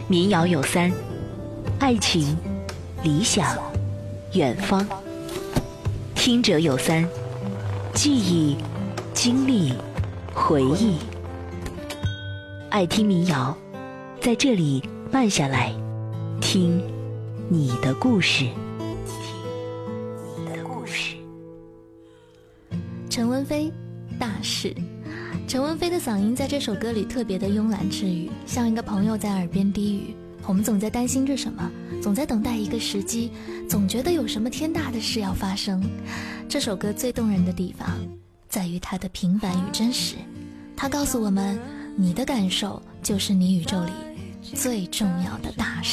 民谣有三：爱情、理想、远方。听者有三：记忆、经历、回忆。爱听民谣，在这里慢下来，听你的故事。 陈文飞，大事。陈文飞的嗓音在这首歌里特别的慵懒治愈，像一个朋友在耳边低语。我们总在担心着什么，总在等待一个时机，总觉得有什么天大的事要发生。这首歌最动人的地方在于它的平凡与真实，它告诉我们，你的感受就是你宇宙里最重要的大事。